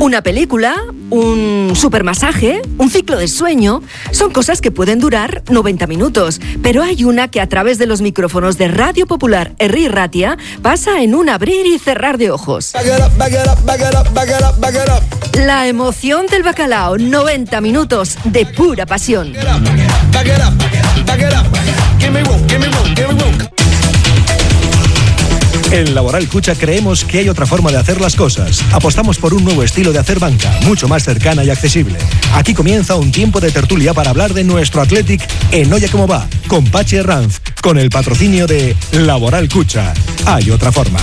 Una película, un supermasaje, un ciclo de sueño, son cosas que pueden durar 90 minutos, pero hay una que a través de los micrófonos de Radio Popular Herri Ratia pasa en un abrir y cerrar de ojos. La emoción del bacalao, 90 minutos de pura pasión. En Laboral Cucha creemos que hay otra forma de hacer las cosas. Apostamos por un nuevo estilo de hacer banca, mucho más cercana y accesible. Aquí comienza un tiempo de tertulia para hablar de nuestro Athletic en Oye Cómo Va, con Pachi Herranz, con el patrocinio de Laboral Cucha. Hay otra forma.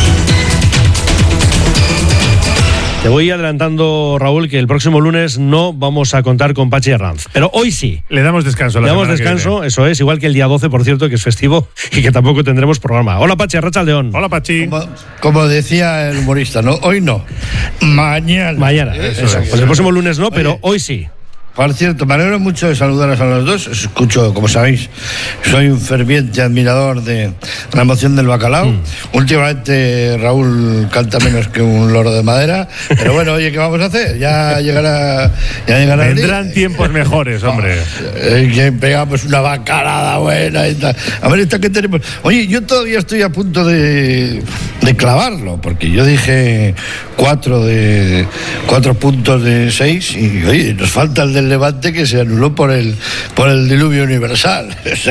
Te voy adelantando, Raúl, que el próximo lunes no vamos a contar con Pachi Herranz, pero hoy sí. Le damos descanso. Le damos descanso, eso es, igual que el día 12, por cierto, que es festivo y que tampoco tendremos programa. Hola, Pachi, arratsaldeón. Hola, Pachi. Como decía el humorista, ¿no? Hoy no, mañana. Mañana, eso. Pues el próximo lunes no, pero hoy sí. Por cierto, me alegro mucho de saludaros a los dos. Os escucho, como sabéis, soy un ferviente admirador de la emoción del bacalao. Últimamente Raúl canta menos que un loro de madera, pero bueno, oye, ¿qué vamos a hacer? Ya llegará Vendrán tiempos mejores, hombre. Que pegamos una bacalada buena y tal. A ver, esta que tenemos. Oye, yo todavía estoy a punto de clavarlo, porque yo dije 4 puntos de 6 y oye, nos falta el del Levante, que se anuló por el diluvio universal. O sea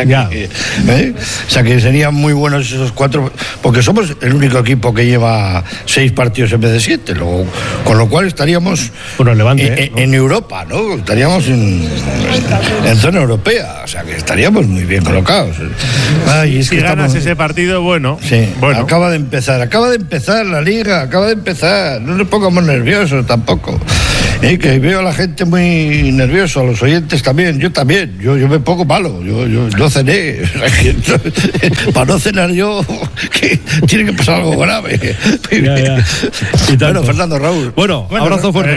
que serían muy buenos esos 4, porque somos el único equipo que lleva 6 partidos en vez de 7, con lo cual estaríamos Levante, en Europa, ¿no? Estaríamos en zona europea, o sea que estaríamos muy bien colocados. Ay, si ganas ese partido, bueno. Sí, bueno. Acaba de empezar la liga, no nos pongamos nerviosos tampoco. Que veo a la gente muy nerviosa, a los oyentes también, yo me pongo malo, yo no cené, para no cenar yo, que tiene que pasar algo grave. Bueno, Fernando, Raúl. Bueno, abrazo fuerte.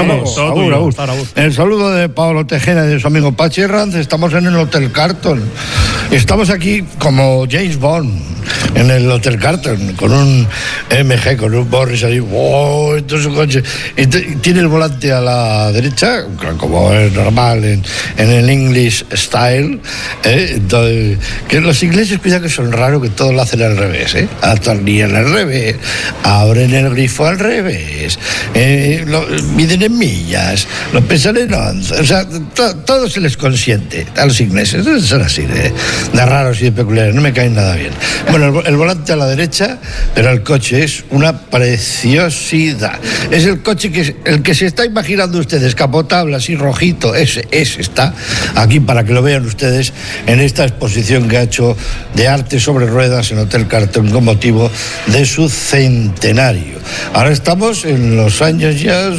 Raúl. El saludo de Pablo Tejera y de su amigo Pachi Herranz. Estamos en el Hotel Carlton. Estamos aquí como James Bond en el Hotel Carlton, con un MG, con un Morris ahí, en todo su coche. Y tiene el volante a la derecha, como es normal en el English style, entonces, que los ingleses, cuidado que son raros, que todo lo hacen al revés, atornillan al revés, abren el grifo al revés, miden en millas, lo pesan en onzas, o sea, todo se les consiente a los ingleses, son así de raros y de peculiares, no me caen nada bien. Bueno, el volante a la derecha, pero el coche es una preciosidad, es el coche el que se está imaginando ustedes, capotable, así rojito, ese está aquí para que lo vean ustedes en esta exposición que ha hecho de arte sobre ruedas en Hotel Carlton con motivo de su centenario. Ahora estamos en los años ya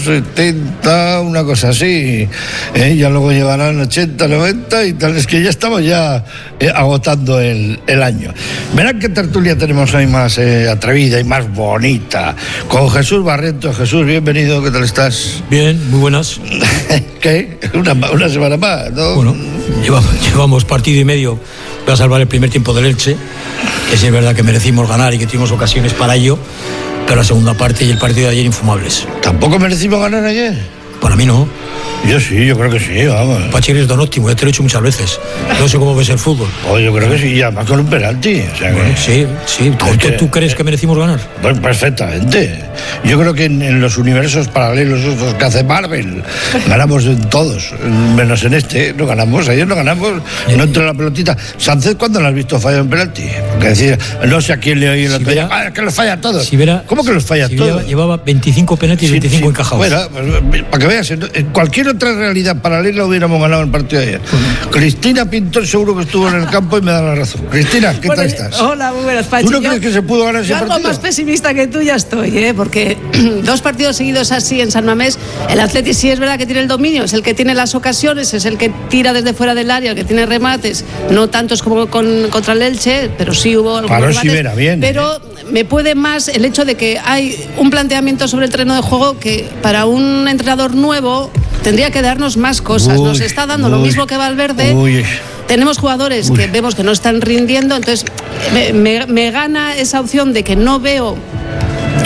70, una cosa así, ya luego llegarán 80, 90 y tal, es que ya estamos agotando el año. Verán qué tertulia tenemos hoy más atrevida y más bonita, con Jesús Barrientos. Jesús, bienvenido, ¿qué tal estás? Bien, muy buenas. ¿Qué? Una semana más, ¿no? Bueno, llevamos partido y medio. Voy a salvar el primer tiempo del Elche, que sí es verdad que merecimos ganar y que tuvimos ocasiones para ello, pero la segunda parte y el partido de ayer infumables. ¿Tampoco merecimos ganar ayer? Para mí no. Yo sí, yo creo que sí, vamos. Pachi, eres don óptimo, ya te lo he dicho muchas veces. No sé cómo ves el fútbol. Pues yo creo que sí, y además con un penalti. O sea bueno, sí. ¿Tú crees que merecimos ganar? Pues perfectamente. Yo creo que en los universos paralelos esos que hace Marvel, ganamos en todos, menos en este, no ganamos, ayer no ganamos, no entró la pelotita. Sánchez, ¿cuándo lo has visto fallar en penalti? Porque decir, no sé a quién le oí el otro día, que los falla a todos. ¿Cómo que los falla a todos? Llevaba 25 penaltis y 25 encajados. Bueno, pues, para que veas, en cualquier otra realidad paralela hubiéramos ganado el partido de ayer. Cristina Pintor seguro que estuvo en el campo y me da la razón. Cristina, ¿qué tal estás? Hola, muy buenas, Pachi. ¿Tú no crees que se pudo ganar ese partido? Algo más pesimista que tú ya estoy, porque 2 partidos seguidos así en San Mamés, el Atleti sí es verdad que tiene el dominio, es el que tiene las ocasiones, es el que tira desde fuera del área, el que tiene remates, no tantos como contra el Elche, pero sí hubo algunos remates. Bien, pero me puede más el hecho de que hay un planteamiento sobre el terreno de juego que para un entrenador nuevo tendría que darnos más cosas. Nos está dando lo mismo que Valverde. Tenemos jugadores que vemos que no están rindiendo, entonces me gana esa opción de que no veo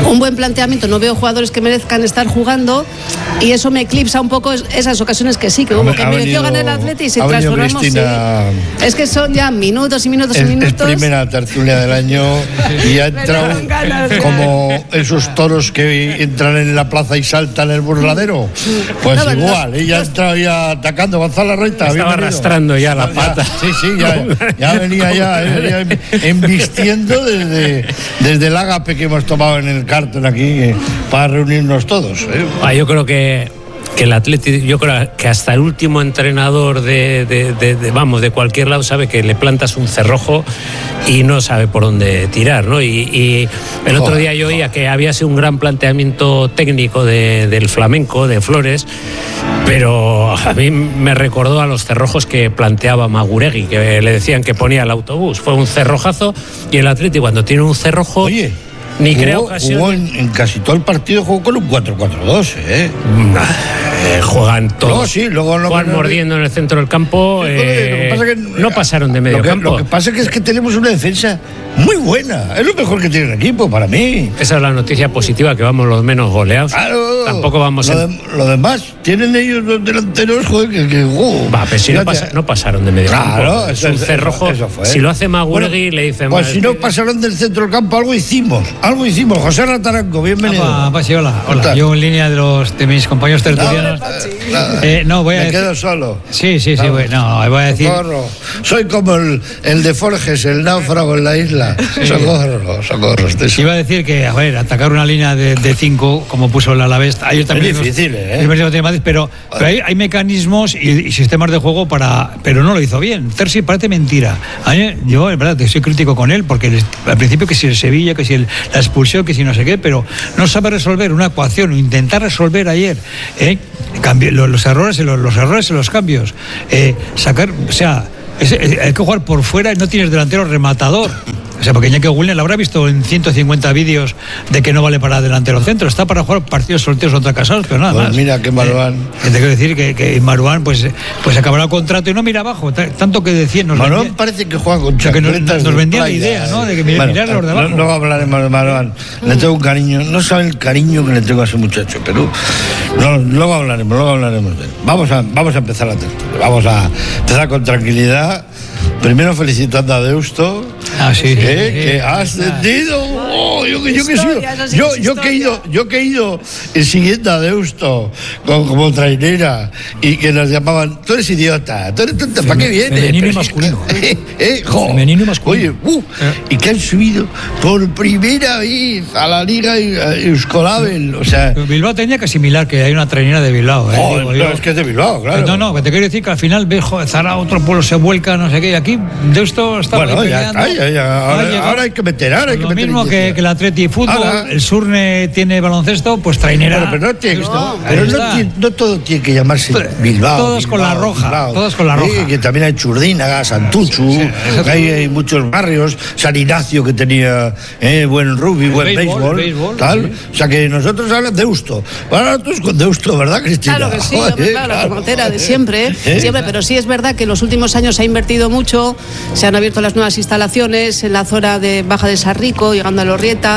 un buen planteamiento, no veo jugadores que merezcan estar jugando y eso me eclipsa un poco esas ocasiones que sí, que hubo, que mereció ganar el Atleti y se transformamos. Cristina, sí. Es que son ya minutos y minutos y minutos. Es primera tertulia del año y ha entrado como esos toros que entran en la plaza y saltan el burladero. Pues no, igual, ella ha entrado ya atacando Gonzalo Reita. Estaba arrastrando ya la pata. Sí, ya venía embistiendo desde el ágape que hemos tomado en el Carton aquí para reunirnos todos. Yo creo que el Atleti, yo creo que hasta el último entrenador de cualquier lado sabe que le plantas un cerrojo y no sabe por dónde tirar, ¿no? Y el otro día yo oía que había sido un gran planteamiento técnico del flamenco, de Flores, pero a mí me recordó a los cerrojos que planteaba Maguregui, que le decían que ponía el autobús. Fue un cerrojazo y el Atleti cuando tiene un cerrojo... Oye, ni crea ocasión. Jugó en casi todo el partido jugó con un 4-4-2, juegan todos. Sí, luego juegan mordiendo en el centro del campo. No pasaron de medio campo. Lo que pasa es que tenemos una defensa muy buena. Es lo mejor que tiene el equipo para mí. Esa es la noticia positiva, que vamos los menos goleados. Claro, tampoco vamos lo demás, tienen ellos los delanteros, joder, pero si no pasaron de medio campo. Es un cerrojo. Eso fue. Si lo hace Maguregui, le dicen... Pues si no pasaron del centro del campo, algo hicimos. José Rataranco, bienvenido. Pachi, hola. Yo en línea de mis compañeros tertulianos. Voy a Me decir... quedo solo. Sí, voy a decir... Socorro. Soy como el de Forges, el náufrago en la isla. Sí. Socorro. Iba a decir que, atacar una línea de 5, como puso el Alavés, es difícil, pero hay mecanismos y sistemas de juego pero no lo hizo bien. Terzi parece mentira. Yo, en verdad, soy crítico con él, porque al principio que si el Sevilla, que si la expulsión, que si no sé qué, pero no sabe resolver una ecuación o intentar resolver ayer los errores en los cambios, sacar, hay que jugar por fuera y no tienes delantero rematador. Porque Iñaki Williams lo habrá visto en 150 vídeos de que no vale para delantero centro, está para jugar partidos solteros contra Casados, pero nada más. Mira que Marouane. Te quiero decir que Marouane pues acabará el contrato y no mira abajo, tanto que decían. Marouane parece que juega con chancletas. Nos vendía la idea, ¿no? De que mirar los de abajo. No hablaremos de Marouane. Le tengo un cariño, no saben el cariño que le tengo a ese muchacho, pero luego hablaremos de él. Vamos a empezar la tertulia. Vamos a empezar con tranquilidad. Primero felicitando a Deusto. Que ha ascendido. Yo que he ido siguiendo a Deusto como trainera y que nos llamaban, tú eres idiota, tú eres tonta, ¿para qué vienes? Femenino y masculino. Femenino y masculino. Oye, y que han subido por primera vez a la Liga Euskolabel. O sea, Bilbao tenía que asimilar que hay una trainera de Bilbao. Es que es de Bilbao, claro. No, que te quiero decir que al final Zara, otro pueblo se vuelca, no sé qué, y aquí Deusto está. Bueno, ya está. Ahora hay que meter. Lo mismo que el Atleti fútbol, el Surne tiene baloncesto, pues trainera. Pero no todo tiene que llamarse Bilbao. Todos con la roja. Que también hay Churdínaga, Santuchu, hay muchos barrios, San Ignacio que tenía buen rugby, buen béisbol, tal. O sea que nosotros hablamos de Deusto. Ahora tú con Deusto, ¿verdad, Cristina? Claro que sí, la promotera de siempre, pero sí es verdad que en los últimos años se ha invertido mucho, se han abierto las nuevas instalaciones en la zona de Baja de Sarrico, llegando a Lorrieta,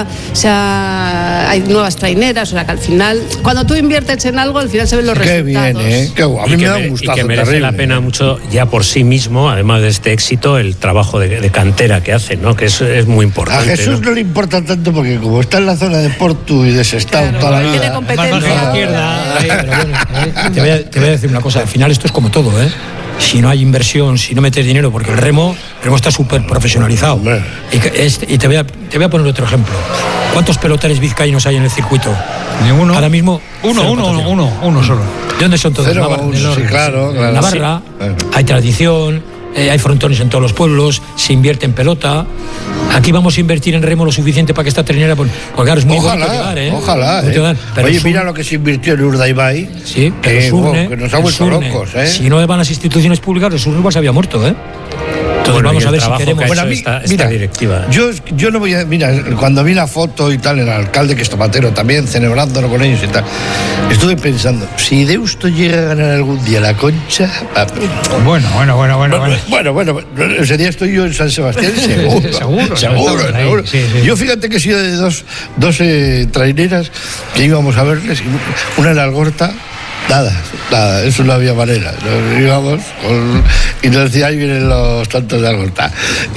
hay nuevas traineras, o sea que al final, cuando tú inviertes en algo, al final se ven los resultados. Qué bien, qué guay. A mí me da un gustazo. Y que merece terrible, la pena mucho ya por sí mismo, además de este éxito, el trabajo de cantera que hace, ¿no? Que es muy importante. A Jesús no le importa tanto porque como está en la zona de Porto y de Sestao toda la vida. Tiene competencia. Te voy a decir una cosa, al final esto es como todo, si no hay inversión, si no metes dinero, porque el remo está súper profesionalizado. Y te voy a poner otro ejemplo. ¿Cuántos pelotares vizcaínos hay en el circuito? Ninguno. Ahora mismo uno solo. ¿De dónde son todos? Sí, claro. Navarra, hay tradición, hay frontones en todos los pueblos, se invierte en pelota. Aquí vamos a invertir en remo lo suficiente para que esta trainera, porque claro, es muy bonito llegar, Ojalá. Pero oye, mira lo que se invirtió en Urdaibai. Sí, pero que nos ha vuelto locos, Si no van las instituciones públicas, el Surne se había muerto, Entonces vamos a ver si queremos esta directiva. Yo no voy a... Mira, cuando vi la foto y tal, el alcalde que es tomatero también, celebrándolo con ellos y tal, estuve pensando, si Deusto llega a ganar algún día la Concha... Bueno. Bueno, ese día estoy yo en San Sebastián, seguro. Sí. Yo fíjate que he sido de dos traineras que íbamos a verles, una en Algorta. Nada, eso no había manera. Nos íbamos y nos decía, ahí vienen los tantos de Algorta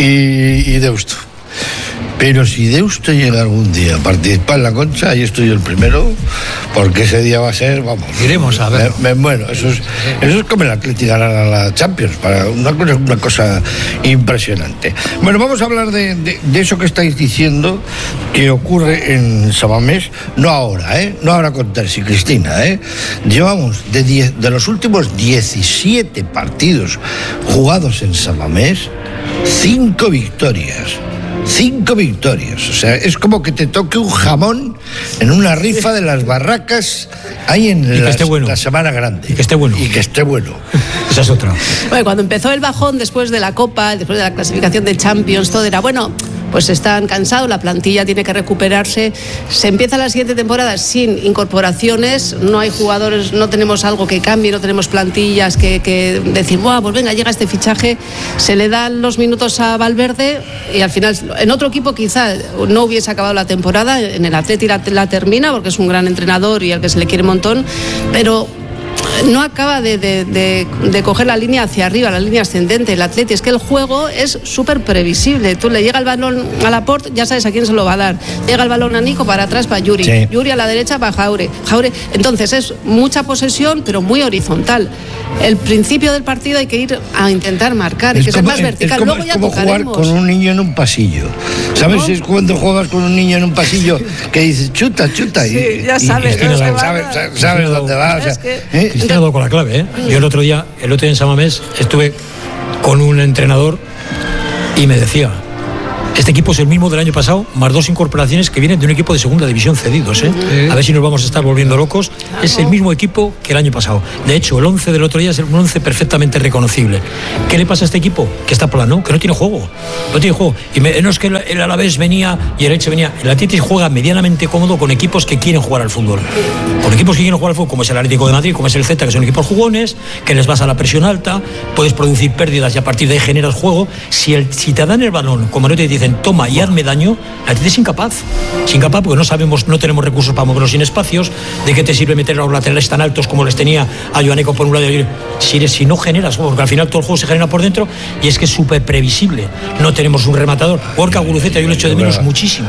y Deusto. Pero si Deusto llega algún día a participar en la Concha, ahí estoy yo el primero, porque ese día va a ser, vamos... Iremos a ver. Bueno, eso es como el Atleti ganar a la Champions, para una cosa impresionante. Bueno, vamos a hablar de eso que estáis diciendo, que ocurre en Samamés, no ahora con Terzi, Cristina, Llevamos de los últimos 17 partidos jugados en Samamés, 5 victorias. 5 victorias, o sea, es como que te toque un jamón en una rifa de las barracas ahí en la Semana Grande. Y que esté bueno. Esa es otra. Bueno, cuando empezó el bajón después de la Copa, después de la clasificación de Champions, todo era bueno. Pues están cansados, la plantilla tiene que recuperarse. Se empieza la siguiente temporada sin incorporaciones, no hay jugadores, no tenemos algo que cambie, no tenemos plantillas que decir, pues venga, llega este fichaje. Se le dan los minutos a Valverde y al final, en otro equipo quizá no hubiese acabado la temporada, en el Atleti la termina porque es un gran entrenador y al que se le quiere un montón, pero no acaba de coger la línea hacia arriba, la línea ascendente. El Atleti, es que el juego es súper previsible. Tú le llega el balón a Laporte, ya sabes a quién se lo va a dar. Llega el balón a Nico, para atrás para Yuri. Sí. Yuri a la derecha para Jaure. Entonces es mucha posesión, pero muy horizontal. El principio del partido hay que ir a intentar marcar, hay que ser más vertical. Luego ya como jugar con un niño en un pasillo. ¿Sabes? Es cuando juegas con un niño en un pasillo que dices chuta. Sí, ya sabes. Sabes dónde va. O sea, Cristina ha dado con la clave, Yo el otro día en Samamés estuve con un entrenador y me decía, este equipo es el mismo del año pasado, más 2 incorporaciones que vienen de un equipo de segunda división cedidos, A ver si nos vamos a estar volviendo locos. Es el mismo equipo que el año pasado. De hecho, el 11 del otro día es un 11 perfectamente reconocible. ¿Qué le pasa a este equipo? Que está plano, que no tiene juego. Y no es que el Alavés venía y el Elche venía. El Atleti juega medianamente cómodo con equipos que quieren jugar al fútbol. Con equipos que quieren jugar al fútbol, como es el Atlético de Madrid, como es el Celta, que son equipos jugones, que les vas a la presión alta, puedes producir pérdidas y a partir de ahí generas juego. Si te dan el balón, como no te dicen, toma y hazme daño, la Atleti es incapaz porque no tenemos recursos para moverlos sin espacios. ¿De qué te sirve meter a los laterales tan altos como les tenía a Joaneco por un lado? Si no generas juego, porque al final todo el juego se genera por dentro y es que es súper previsible. No tenemos un rematador. Gorka Guruceta yo lo echo de menos muchísimo.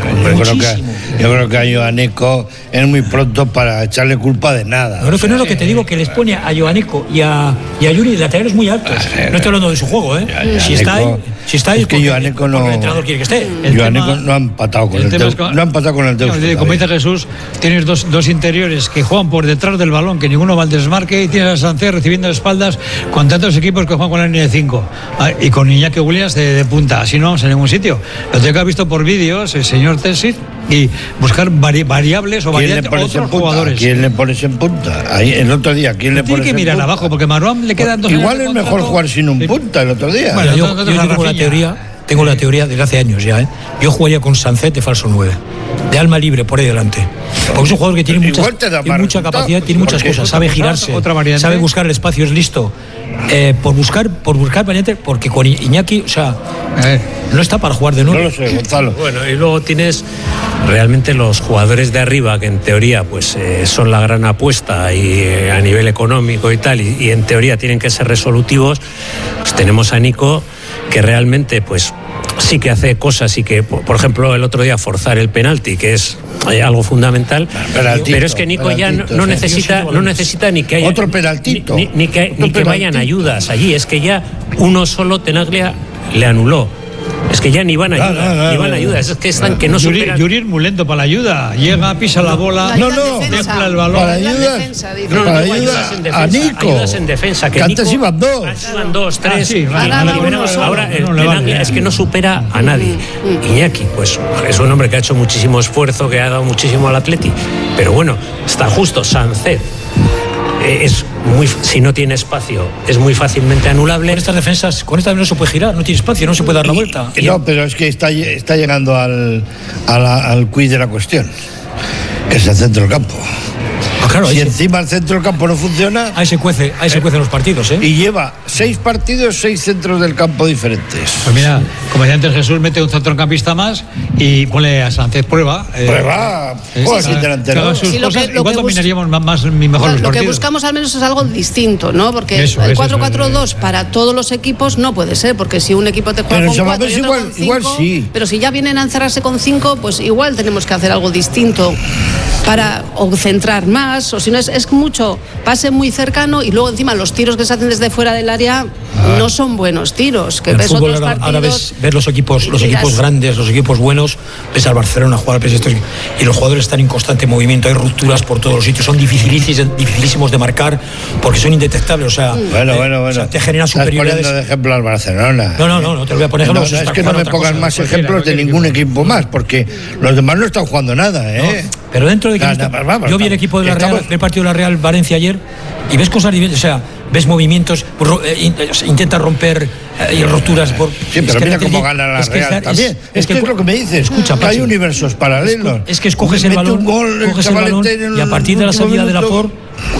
Yo creo que a Joaneco es muy pronto para echarle culpa de nada. No, lo que te digo, que les pone a Joaneco y a Yuri laterales muy altos. No estoy hablando de su juego, Si está ahí, es que Joaneco no... el entrenador quiere que esté. Joaneco no ha empatado con el Deusto. Como dice Jesús, tienes dos interiores que juegan por detrás del balón, que ninguno va al desmarque, y tienes a Sánchez recibiendo espaldas con tantos equipos que juegan con la línea de 5 y con Iñaki Williams de punta. Así no vamos a ningún sitio. Lo tengo que haber visto por vídeos el señor Terzi y buscar variables o variantes otros jugadores. ¿Quién le pones en punta? Ahí, el otro día, ¿quién le pones en punta? Tiene que mirar abajo, porque Marwan le quedan 2 años. Igual es mejor jugar sin un punta el otro día. Bueno, yo tengo la teoría desde hace años ya, Yo jugaría con Sánchez de falso 9, de alma libre por ahí delante. Porque es un jugador que tiene mucha capacidad, tiene muchas cosas, sabe girarse, sabe buscar el espacio, es listo. Por buscar variantes, porque con Iñaki, no está para jugar de nuevo. No lo sé, Gonzalo. Bueno, y luego tienes realmente los jugadores de arriba, que en teoría pues son la gran apuesta y a nivel económico y tal, y en teoría tienen que ser resolutivos. Pues tenemos a Nico, que realmente pues sí que hace cosas y que, por ejemplo, el otro día forzar el penalti, que es algo fundamental, pero es que Nico ya no necesita ni que haya otro penaltito, ni que vayan ayudas allí. Es que ya uno solo Tenaglia le anuló. Es que ya ni van ayudas, es que están que no superan. Yuri es muy lento para la ayuda. Llega, pisa la bola, templa el balón. Para ayudas a Nico. Ayudas en defensa. Que antes iban 2. Iban 2, 3. Ahora el Tenaglia es que no supera a nadie. Iñaki, pues es un hombre que ha hecho muchísimo esfuerzo, que ha dado muchísimo al Atleti. Pero bueno, está justo Sánchez, si no tiene espacio, es muy fácilmente anulable. Con estas defensas no se puede girar, no tiene espacio, no se puede dar la vuelta. No, pero es que está llegando al quid de la cuestión, que es el centro del campo. Claro, si encima el centro del campo no funciona, ahí se cuecen los partidos, ¿eh? Y lleva 6 partidos, 6 centros del campo diferentes. Pues mira, como decía antes Jesús, mete un centrocampista más y ponle a Sánchez prueba. Sin delantero. Igual dominaríamos más mejor los partidos. Lo que buscamos al menos es algo distinto, ¿no? Porque el 4-4-2 para todos los equipos no puede ser, porque si un equipo te juega con 4 y otro con 5, igual sí. Pero si ya vienen a encerrarse con 5, pues igual tenemos que hacer algo distinto o centrar más, o si no es mucho pase muy cercano y luego encima los tiros que se hacen desde fuera del área no son buenos tiros. Que el ves fútbol otros partidos, ahora ves los equipos grandes, los equipos buenos, ves al Barcelona jugar y los jugadores están en constante movimiento, hay rupturas por todos los sitios, son dificilísimos de marcar porque son indetectables, o sea, o sea, te generan superioridades. Estás poniendo de ejemplo al Barcelona. No, te lo voy a poner ejemplo. Es que no me pongan más ejemplos de ningún equipo más, porque los demás no están jugando nada, ¿eh? Pero dentro de que yo vi el equipo de la Real, el partido de la Real Valencia ayer y ves cosas, o sea, ves movimientos, intenta romper rupturas por. Sí, pero mira cómo gana la Real también. Es que es lo que me dices. Escucha, que hay universos paralelos. Es que escoges el balón, y a partir de la salida de Laporte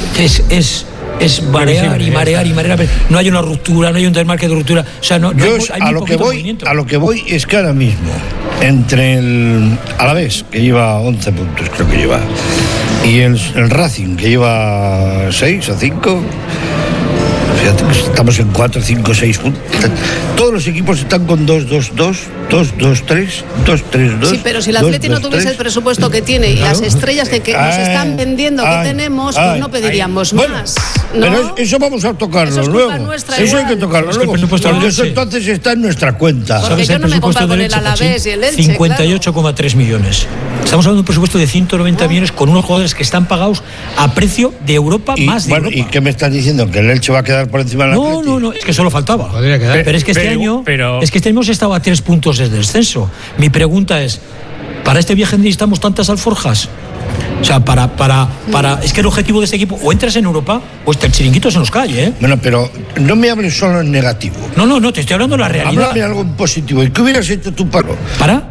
es marear y marear. No hay una ruptura, no hay un desmarque de ruptura. O sea, a lo que voy es que ahora mismo, entre el Alavés, que lleva 11 puntos, creo que lleva, y el Racing, que lleva 6 o 5, fíjate que estamos en 4, 5, 6 puntos. Todos los equipos están con 2-2-2, 2-2-3, 2-3-2. Sí, pero si el Atleti no tuviese el presupuesto que tiene y las estrellas que nos están vendiendo que tenemos, pues no pediríamos más. ¿no? Pero eso vamos a tocarlo luego. Eso hay que tocarlo luego. Porque eso entonces está en nuestra cuenta. Porque yo no me comparo con el Alavés y el Elche. 58,3 millones. Estamos hablando de un presupuesto de 190 millones con unos jugadores que están pagados a precio de Europa más de Europa. ¿Y qué me estás diciendo? ¿Que el Elche va a quedar por encima del Atleti? No, es que solo faltaba. Podría quedar. Pero es que este año hemos estado a 3 puntos desde el descenso. Mi pregunta es, ¿para este viaje necesitamos tantas alforjas? O sea, es que el objetivo de este equipo, o entras en Europa, o el chiringuito se nos cae, ¿eh? Bueno, pero no me hables solo en negativo. No, te estoy hablando de la realidad. Háblame algo en positivo. ¿Y qué hubieras hecho tú, Pablo? ¿Para?